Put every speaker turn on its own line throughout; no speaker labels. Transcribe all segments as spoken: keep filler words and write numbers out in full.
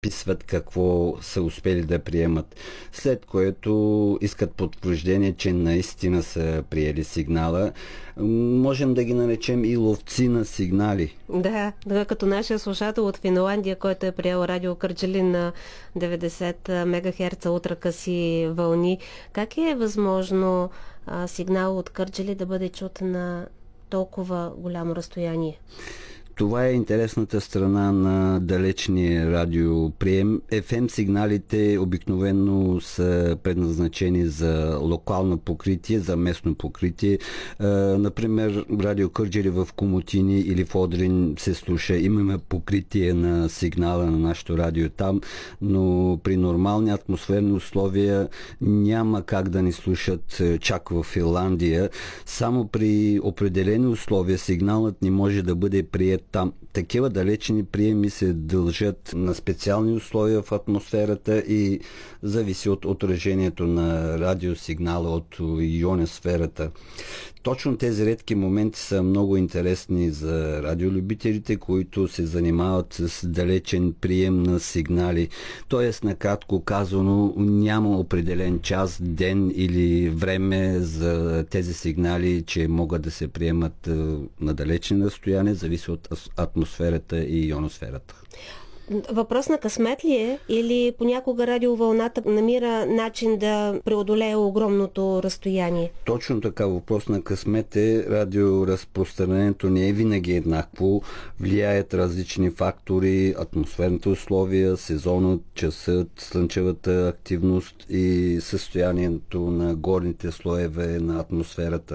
записват какво са успели да приемат, след което искат потвърждение, че наистина са приели сигнала. Можем да ги наречем и ловци на сигнали.
Да, да, като нашия слушател от Финландия, който е приел радио Кърджали на деветдесет мегахерца ултракъси вълни. Как е възможно а, сигнал от Кърджали да бъде чут на толкова голямо разстояние?
Това е интересната страна на далечния радиоприем. еф ем сигналите обикновено са предназначени за локално покритие, за местно покритие. Е, например, радио Кърджали в Комотини или в Одрин се слуша. Имаме покритие на сигнала на нашето радио там, но при нормални атмосферни условия няма как да ни слушат чак в Финландия. Само при определени условия сигналът ни може да бъде приет там. Такива далечни приеми се дължат на специални условия в атмосферата и зависи от отражението на радиосигнала от ионосферата. Точно тези редки моменти са много интересни за радиолюбителите, които се занимават с далечен прием на сигнали. Тоест, накратко казано, няма определен час, ден или време за тези сигнали, че могат да се приемат на далечни разстояния, зависи от атмосферата и ионосферата.
Въпрос на късмет ли е или понякога радиовълната намира начин да преодолее огромното разстояние?
Точно така, въпрос на късмет е. Радиоразпространението не е винаги еднакво. Влияят различни фактори, атмосферните условия, сезонът, часът, слънчевата активност и състоянието на горните слоеве на атмосферата.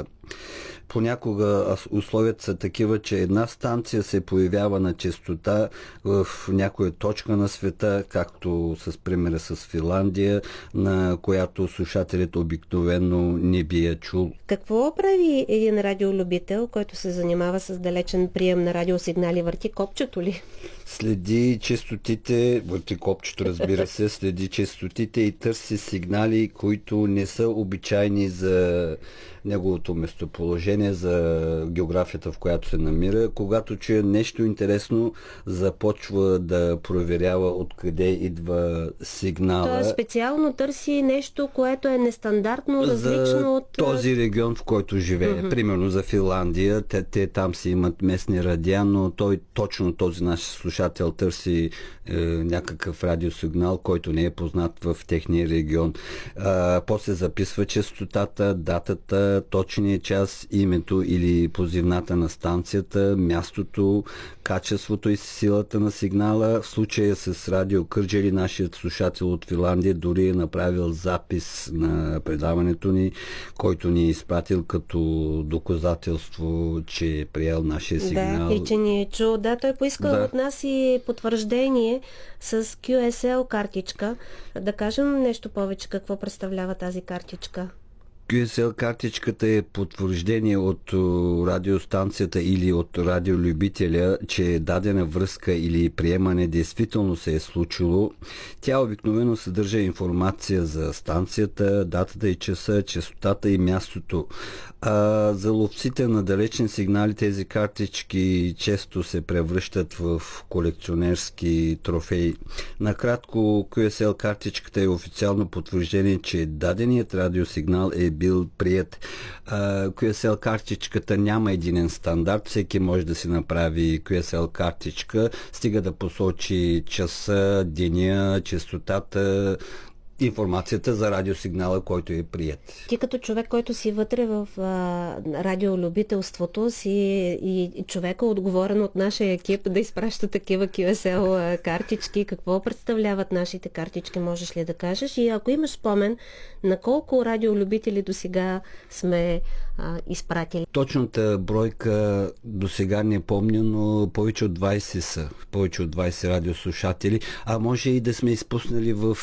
Понякога условията са такива, че една станция се появява на честота в някоя точка на света, както с примера с Финландия, на която слушателят обикновено не би я чул.
Какво прави един радиолюбител, който се занимава с далечен прием на радиосигнали? Върти копчето ли?
Следи честотите, върти копчето, разбира се, следи честотите и търси сигнали, които не са обичайни за неговото местоположение, за географията, в която се намира. Когато чуе нещо интересно, започва да проверява откъде идва сигнала.
Той специално търси нещо, което е нестандартно, различно
за
от
този регион, в който живее. Mm-hmm. Примерно за Финландия, те, те там си имат местни радиа, но той точно този наш слушател търси е, някакъв радиосигнал, който не е познат в техния регион. А, после записва честотата, датата, точния час, името или позивната на станцията, мястото, качеството и силата на сигнала. В случая с радио Кърджали, нашият слушател от Финландия дори е направил запис на предаването ни, който ни е изпратил като доказателство, че е приел нашия сигнал.
Да, и че ни е чул. Да, той поиска да. от нас и потвърждение с кю ес ел картичка. Да кажем нещо повече какво представлява тази картичка.
кю ес ел картичката е потвърждение от радиостанцията или от радиолюбителя, че дадена връзка или приемане действително се е случило. Тя обикновено съдържа информация за станцията, датата и часа, честотата и мястото. А за ловците на далечни сигнали тези картички често се превръщат в колекционерски трофеи. Накратко, кю ес ел картичката е официално потвърждение, че даденият радиосигнал е бил прият. А, кю ес ел картичката няма единен стандарт. Всеки може да си направи кю ес ел картичка, стига да посочи часа, деня, честотата, информацията за радиосигнала, който е прият.
Ти като човек, който си вътре в а, радиолюбителството си и човека отговорен от нашия екип да изпраща такива кю ес ел картички, какво представляват нашите картички, можеш ли да кажеш? И ако имаш спомен, на колко радиолюбители до сега сме а, изпратили?
Точната бройка до сега не помня, но повече от двайсет са. Повече от двайсет радиослушатели. А може и да сме изпуснали в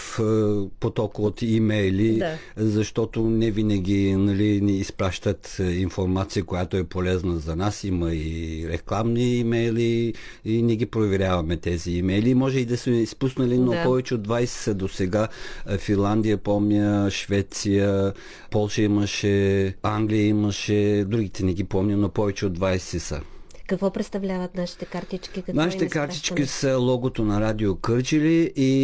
потока от имейли, да. Защото не винаги, нали, ни изпращат информация, която е полезна за нас. Има и рекламни имейли и не ги проверяваме тези имейли. Може и да сме изпуснали, но да. Повече от двайсет са до сега. Финландия помня, Швеция, Полша имаше, Англия имаше, другите не ги помня, но повече от двайсет са.
Какво представляват нашите картички? Какво
нашите картички са логото на радио Кърджали и